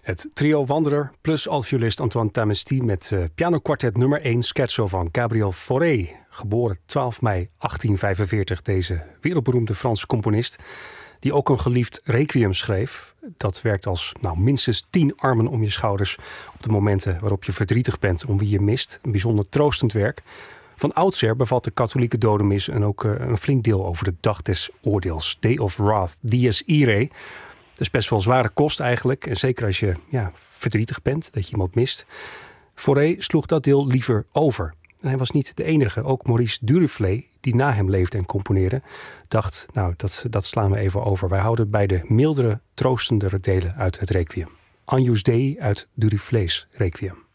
Het trio Wanderer plus altviolist Antoine Tamesty met pianokwartet nummer 1 scherzo van Gabriel Fauré. Geboren 12 mei 1845, deze wereldberoemde Franse componist. Die ook een geliefd requiem schreef. Dat werkt als minstens 10 armen om je schouders op de momenten waarop je verdrietig bent om wie je mist. Een bijzonder troostend werk. Van oudsher bevat de katholieke dodenmis en ook een flink deel over de dag des oordeels. Day of Wrath, Dies Irae. Dat is best wel zware kost eigenlijk. En zeker als je verdrietig bent, dat je iemand mist. Fauré sloeg dat deel liever over. En hij was niet de enige. Ook Maurice Duruflé, die na hem leefde en componeerde, dacht, dat slaan we even over. Wij houden bij de mildere, troostendere delen uit het requiem. Agnus Dei uit Duruflé's requiem.